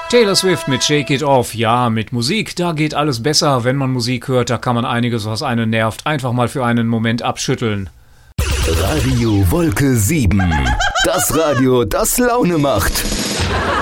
Taylor Swift mit Shake It Off. Ja, mit Musik, da geht alles besser. Wenn man Musik hört, da kann man einiges, was einen nervt, einfach mal für einen Moment abschütteln. Radio Wolke 7. Das Radio, das Laune macht.